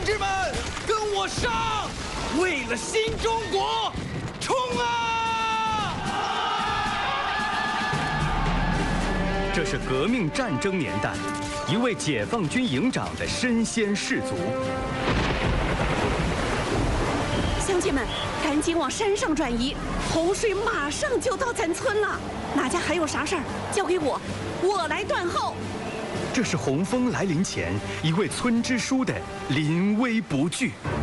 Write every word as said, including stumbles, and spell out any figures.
志们，跟我上！为了新中国，冲啊！ 这是革命战争年代，一位解放军营长的身先士卒。 乡亲们，赶紧往山上转移，洪水马上就到咱村了。哪家还有啥事儿，交给我，我来断后。 这是洪峰来临前一位村支书的临危不惧。